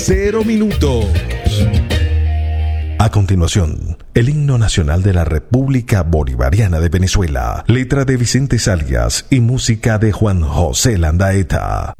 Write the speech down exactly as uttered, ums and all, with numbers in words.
Cero minutos. A continuación, el himno nacional de la República Bolivariana de Venezuela, letra de Vicente Salias y música de Juan José Landaeta.